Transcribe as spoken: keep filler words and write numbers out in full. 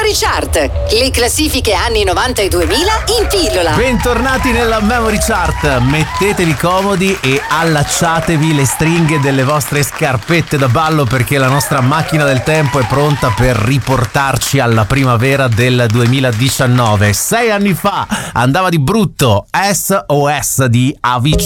Memory Chart, le classifiche anni novanta e duemila in pillola. Bentornati nella Memory Chart, mettetevi comodi e allacciatevi le stringhe delle vostre scarpette da ballo, perché la nostra macchina del tempo è pronta per riportarci alla primavera del duemiladiciannove. Sei anni fa andava di brutto S O S di Avicii.